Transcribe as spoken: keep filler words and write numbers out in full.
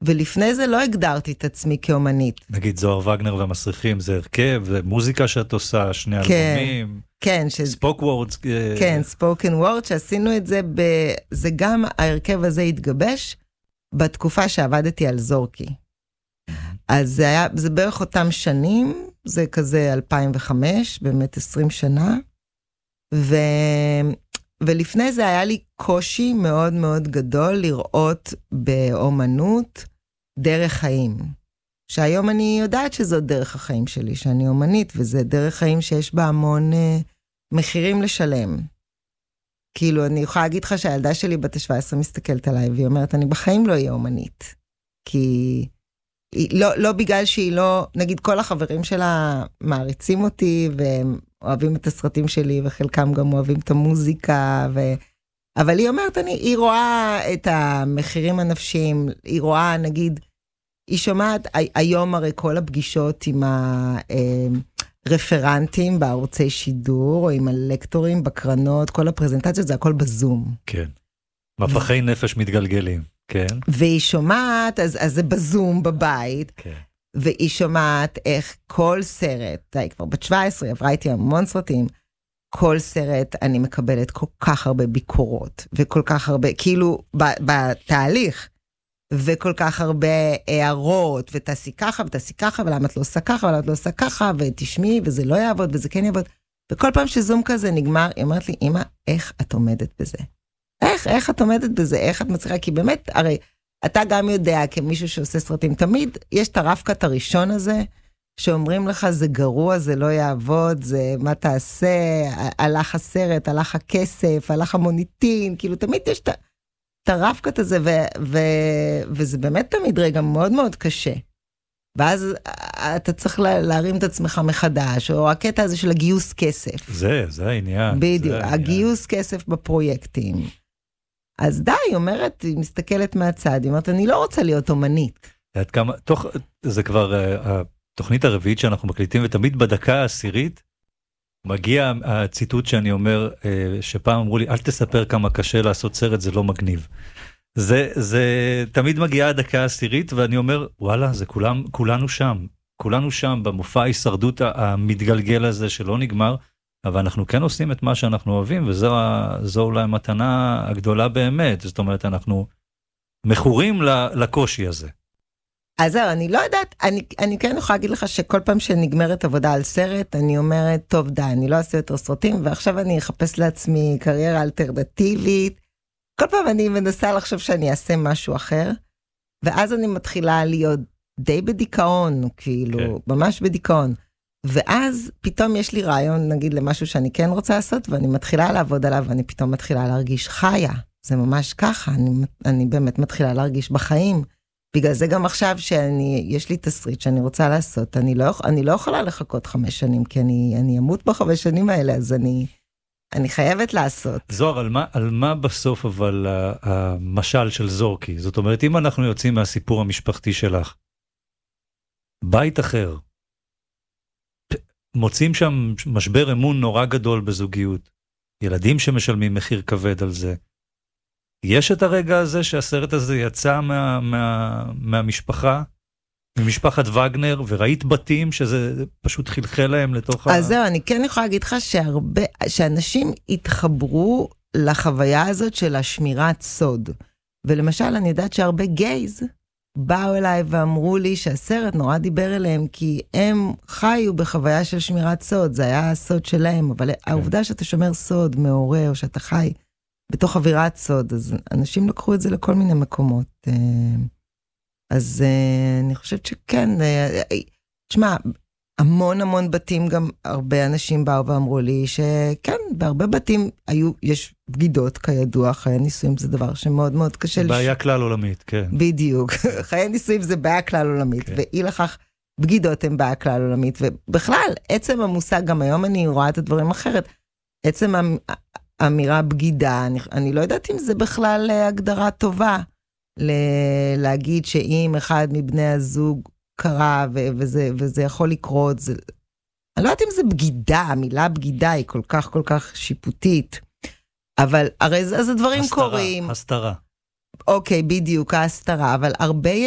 ולפני זה לא הגדרתי את עצמי כאומנית. נגיד זוהר וגנר והמסריחים, זה הרכב, זה מוזיקה שאת עושה, שני כן, אלבומים, כן, ש... ספוק וורדס. כן, ספוקן וורד, שעשינו את זה, ב... זה גם ההרכב הזה התגבש, בתקופה שעבדתי על זורקי. אז זה היה, זה בערך אותם שנים, זה כזה אלפיים וחמש, באמת עשרים שנה, ו... ולפני זה היה לי קושי מאוד מאוד גדול לראות באומנות דרך חיים. שהיום אני יודעת שזו דרך החיים שלי, שאני אומנית, וזה דרך חיים שיש בה המון uh, מחירים לשלם. כאילו, אני יכולה להגיד לך שהילדה שלי בת ה-שבע עשרה מסתכלת עליי, והיא אומרת, אני בחיים לא אהיה אומנית. כי היא, לא, לא בגלל שהיא לא, נגיד כל החברים שלה מעריצים אותי, והם אוהבים את הסרטים שלי, וחלקם גם אוהבים את המוזיקה, ו... אבל היא אומרת, אני, היא רואה את המחירים הנפשיים, היא רואה, נגיד, היא שומעת, היום הרי כל הפגישות עם הרפרנטים בערוצי שידור, או עם הלקטורים בקרנות, כל הפרזנטציות, זה הכל בזום. כן. מפחי נפש מתגלגלים, כן. והיא שומעת, אז, אז זה בזום בבית, כן. והיא שומעת איך כל סרט, היא כבר בת שבע עשרה, עברה איתי המון סרטים, כל סרט אני מקבלת כל כך הרבה ביקורות, וכל כך הרבה, כאילו, בתהליך, וכל כך הרבה הערות, ותעשי ככה, ותעשי ככה, ולמה את לא עושה ככה, ולמה את לא עושה ככה, ותשמעי, וזה לא יעבוד, וזה כן יעבוד. וכל פעם שזום כזה נגמר, היא אומרת לי, אמא, איך את עומדת בזה? איך, איך את עומדת בזה? איך את מצליחה? כי באמת, הרי, אתה גם יודע, כמישהו שעושה סרטים, תמיד יש את הרפקת הראשון הזה, שאומרים לך, זה גרוע, זה לא יעבוד, זה מה תעשה, הלך הסרט, הלך הכסף, הלך המוניטין, כאילו, תמיד יש את... את הרפקת הזה, ו- ו- וזה באמת תמיד רגע מאוד מאוד קשה. ואז אתה צריך לה- להרים את עצמך מחדש, או הקטע הזה של הגיוס כסף. זה, זה העניין. בדיוק, זה הגיוס העניין. כסף בפרויקטים. אז די, היא אומרת, היא מסתכלת מהצד, היא אומרת, אני לא רוצה להיות אומנית. עד כמה, תוך, זה כבר uh, התוכנית הרביעית שאנחנו מקליטים, ותמיד בדקה העשירית, מגיע הציטוט שאני אומר, שפעם אמרו לי, אל תספר כמה קשה לעשות סרט, זה לא מגניב. זה, זה תמיד מגיעה הדקה העשירית, ואני אומר, וואלה, זה כולם, כולנו שם. כולנו שם, במופע ההישרדות המתגלגל הזה שלא נגמר, אבל אנחנו כן עושים את מה שאנחנו אוהבים, וזו זו אולי המתנה הגדולה באמת. זאת אומרת, אנחנו מכורים לקושי הזה. אז זהו, אני לא יודעת, אני, אני כן יכולה להגיד לך שכל פעם שנגמרת עבודה על סרט, אני אומרת, טוב די, אני לא אעשה יותר סרטים, ועכשיו אני אחפש לעצמי קריירה אלטרנטיבית. כל פעם אני מנסה לחשוב שאני אעשה משהו אחר, ואז אני מתחילה להיות די בדיכאון, כאילו, okay. ממש בדיכאון. ואז פתאום יש לי רעיון, נגיד, למשהו שאני כן רוצה לעשות, ואני מתחילה לעבוד עליו, ואני פתאום מתחילה להרגיש חיה. זה ממש ככה, אני, אני באמת מתחילה להרגיש בחיים. בגלל זה גם עכשיו שאני, יש לי תסריט שאני רוצה לעשות, אני לא, אני לא יכולה לחכות חמש שנים, כי אני, אני אמות בחמש שנים האלה, אז אני, אני חייבת לעשות. זוהר, על מה, על מה בסוף אבל המשל של זורקי? זאת אומרת, אם אנחנו יוצאים מהסיפור המשפחתי שלך, בית אחר, מוצאים שם משבר אמון נורא גדול בזוגיות, ילדים שמשלמים מחיר כבד על זה, יש את הרגע הזה שהסרט הזה יצא מה, מה, מהמשפחה, ממשפחת וגנר, וראית בתים שזה פשוט חלחל להם לתוך ה... אז זהו, אני כן יכולה להגיד לך שהרבה, שאנשים התחברו לחוויה הזאת של השמירת סוד. ולמשל, אני יודעת שהרבה גייז באו אליי ואמרו לי שהסרט נורא דיבר אליהם, כי הם חיו בחוויה של שמירת סוד, זה היה הסוד שלהם, אבל כן. העובדה שאתה שומר סוד מעורר, או שאתה חי בתוך אווירת סוד, אז אנשים לקחו את זה לכל מיני מקומות. אז אני חושבת שכן, תשמע, המון המון בתים, גם הרבה אנשים באו ואמרו לי שכן, בהרבה בתים היו, יש בגידות כידוע, חיי נישואים זה דבר שמאוד מאוד קשה. זה בעיה כלל עולמית, כן. בדיוק, חיי נישואים זה בעיה כלל עולמית, ואי לכך בגידות הן בעיה כלל עולמית, ובכלל, עצם המושג, גם היום אני רואה את הדברים אחרת, עצם האמירה בגידה, אני, אני לא יודעת אם זה בכלל הגדרה טובה, ל- להגיד שאם אחד מבני הזוג קרה, ו- וזה, וזה יכול לקרות, זה... אני לא יודעת אם זה בגידה, המילה בגידה היא כל כך כל כך שיפוטית, אבל הרי זה, אז הדברים הסתרה, קורים. הסתרה. אוקיי, בדיוק, ההסתרה, אבל הרבה